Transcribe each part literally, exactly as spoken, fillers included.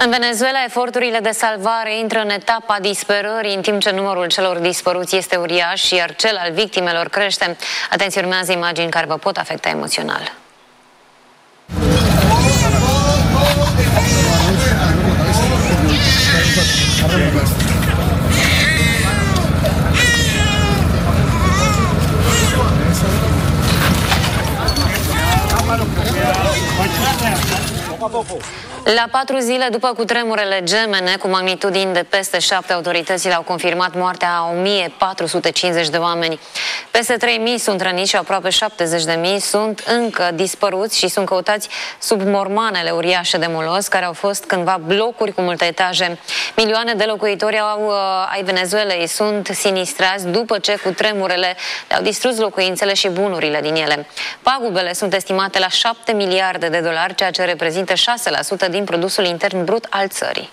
În Venezuela, eforturile de salvare intră în etapa disperării, în timp ce numărul celor dispăruți este uriaș, iar cel al victimelor crește. Atenție, urmează imagini care vă pot afecta emoțional. La patru zile după cutremurele gemene, cu magnitudini de peste șapte, autoritățile au confirmat moartea a o mie patru sute cincizeci de oameni. Peste trei mii sunt răniți și aproape șaptezeci de mii sunt încă dispăruți și sunt căutați sub mormanele uriașe de molos, care au fost cândva blocuri cu multe etaje. Milioane de locuitori au, uh, ai Venezuelei sunt sinistrați după ce cutremurele le-au distrus locuințele și bunurile din ele. Pagubele sunt estimate la șapte miliarde de dolari, ceea ce reprezintă șase la sută din produsul intern brut al țării.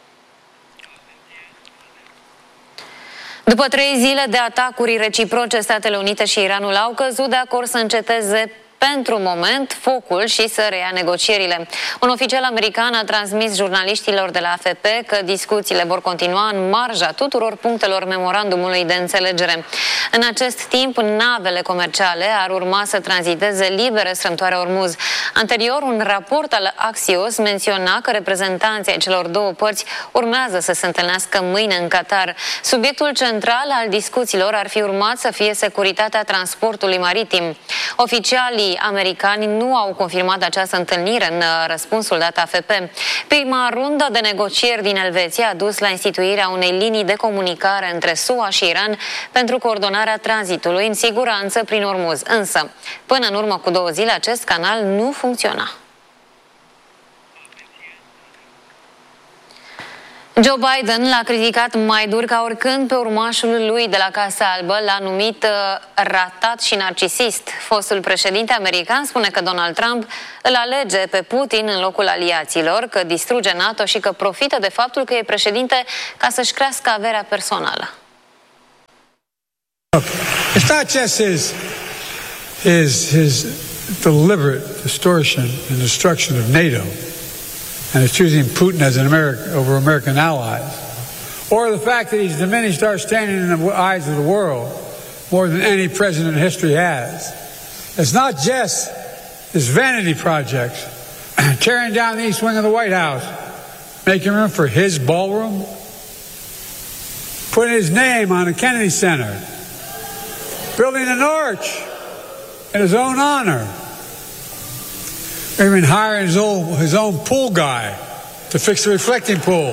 După trei zile de atacuri reciproce, Statele Unite și Iranul au căzut de acord să înceteze pentru moment focul și să reia negocierile. Un oficial american a transmis jurnaliștilor de la A F P că discuțiile vor continua în marja tuturor punctelor memorandumului de înțelegere. În acest timp, navele comerciale ar urma să tranziteze libere strâmtoarea Ormuz. Anterior, un raport al Axios menționa că reprezentanții ai celor două părți urmează să se întâlnească mâine în Qatar. Subiectul central al discuțiilor ar fi urmat să fie securitatea transportului maritim. Oficialii americani nu au confirmat această întâlnire în răspunsul dat A F P. Prima rundă de negocieri din Elveția a dus la instituirea unei linii de comunicare între S U A și Iran pentru coordonarea tranzitului în siguranță prin Ormuz. Însă, până în urmă cu două zile, acest canal nu funcționa. Joe Biden l-a criticat mai dur ca oricând pe urmașul lui de la Casa Albă, l-a numit uh, ratat și narcisist. Fostul președinte american spune că Donald Trump îl alege pe Putin în locul aliaților, că distruge NATO și că profită de faptul că e președinte ca să-și crească averea personală. It's not just his, his, his deliberate distortion and destruction of NATO, and is choosing Putin as an American over American allies, or the fact that he's diminished our standing in the eyes of the world more than any president in history has. It's not just his vanity projects, tearing down the east wing of the White House, making room for his ballroom, putting his name on the Kennedy Center, building an arch in his own honor, even hiring his own, his own pool guy to fix the reflecting pool.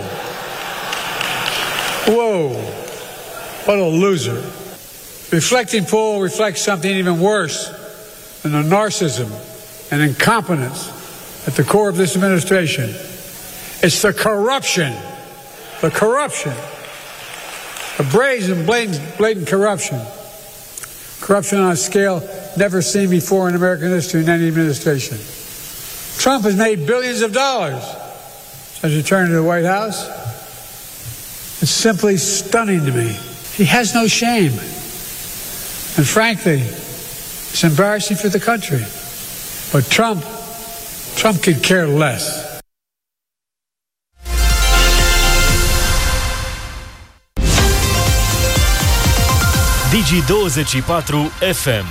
Whoa, what a loser. Reflecting pool reflects something even worse than the narcissism and incompetence at the core of this administration. It's the corruption, the corruption, the brazen, blatant, blatant corruption. Corruption on a scale never seen before in American history in any administration. Trump has made billions of dollars since returning to the White House. It's simply stunning to me. He has no shame. And frankly, it's embarrassing for the country. But Trump, Trump could care less. Digi douăzeci și patru F M.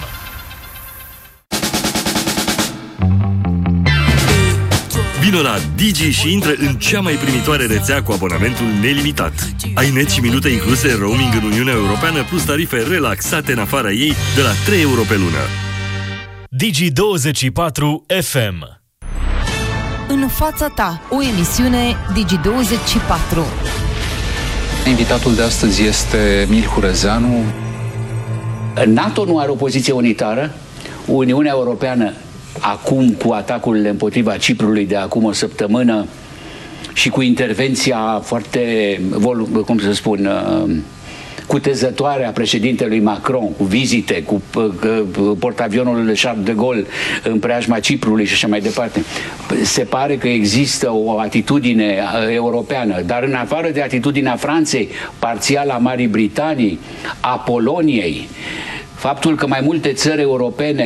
Vino la Digi și intră în cea mai primitoare rețea cu abonamentul nelimitat. Ai net și minute incluse, roaming în Uniunea Europeană, plus tarife relaxate în afara ei de la trei euro pe lună. Digi douăzeci și patru F M. În fața ta, o emisiune Digi douăzeci și patru. Invitatul de astăzi este Emil Hurezeanu. NATO nu are o poziție unitară. Uniunea Europeană, acum cu atacurile împotriva Ciprului de acum o săptămână și cu intervenția foarte, cum să spun, cutezătoare a președintelui Macron, cu vizite, cu portavionul Charles de Gaulle în preajma Ciprului și așa mai departe. Se pare că există o atitudine europeană, dar în afară de atitudinea Franței, parțial a Marii Britanii, a Poloniei, faptul că mai multe țări europene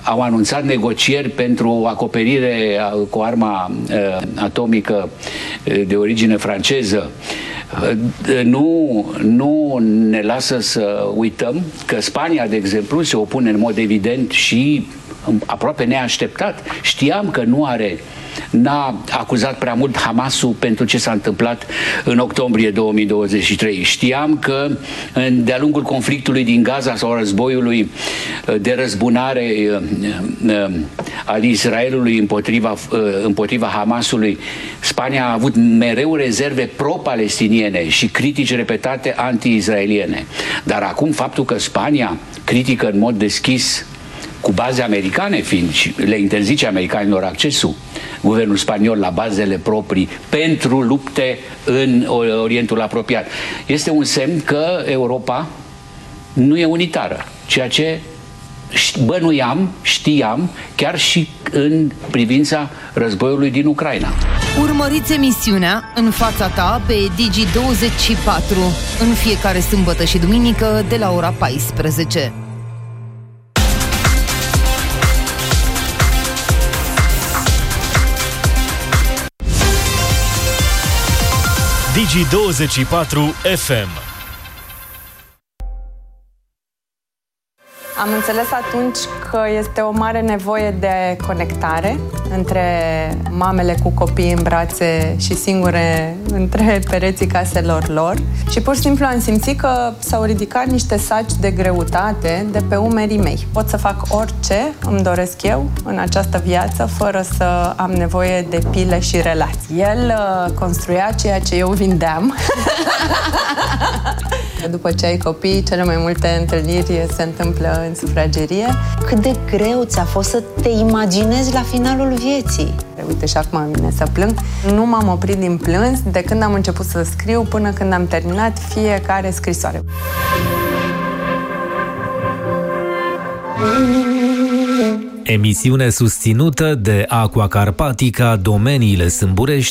au anunțat negocieri pentru o acoperire cu arma uh, atomică de origine franceză. Nu, nu ne lasă să uităm că Spania, de exemplu, se opune în mod evident și aproape neașteptat. Știam că nu are, n-a acuzat prea mult Hamasul pentru ce s-a întâmplat în octombrie două mii douăzeci și trei. Știam că de-a lungul conflictului din Gaza sau războiului de răzbunare al Israelului împotriva, împotriva Hamasului, Spania a avut mereu rezerve pro-palestiniene și critici repetate anti-israeliene. Dar acum faptul că Spania critică în mod deschis, cu baze americane fiind, și le interzice americanilor accesul, guvernul spaniol, la bazele proprii pentru lupte în Orientul apropiat, este un semn că Europa nu e unitară, ceea ce bănuiam, știam, chiar și în privința războiului din Ucraina. Urmăriți emisiunea În fața ta pe Digi douăzeci și patru în fiecare sâmbătă și duminică de la ora paisprezece. Digi douăzeci și patru F M. Am înțeles atunci că este o mare nevoie de conectare între mamele cu copii în brațe și singure între pereții caselor lor și pur și simplu am simțit că s-au ridicat niște saci de greutate de pe umerii mei. Pot să fac orice îmi doresc eu în această viață fără să am nevoie de pile și relații. El uh, construia ceea ce eu vindeam. După ce ai copii, cele mai multe întâlniri se întâmplă în sufragerie. Cât de greu ți-a fost să te imaginezi la finalul vieții? Uite, și acum îmi vine să plâng. Nu m-am oprit din plâns de când am început să scriu până când am terminat fiecare scrisoare. Emisiune susținută de Aqua Carpatica, Domeniile Sâmburești